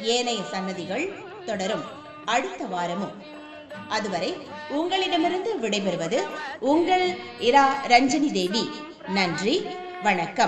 ஏனைய சன்னதிகள் தொடரும் அடுத்த வாரமும். அதுவரை உங்களிடமிருந்து விடைபெறுவது உங்கள் இரா ரஞ்சனி தேவி. நன்றி, வணக்கம்.